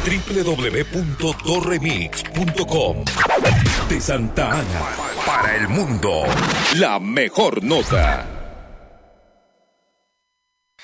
www.doremix.com. De Santa Ana para el mundo, la mejor nota.